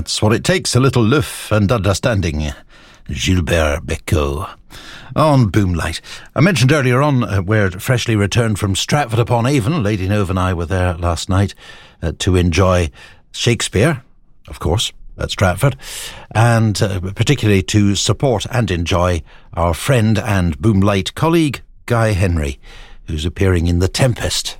That's what it takes, a little loof and understanding. Gilbert Bécaud on Boomlight. I mentioned earlier on we're freshly returned from Stratford-upon-Avon. Lady Nova and I were there last night to enjoy Shakespeare, of course, at Stratford, and particularly to support and enjoy our friend and Boomlight colleague, Guy Henry, who's appearing in The Tempest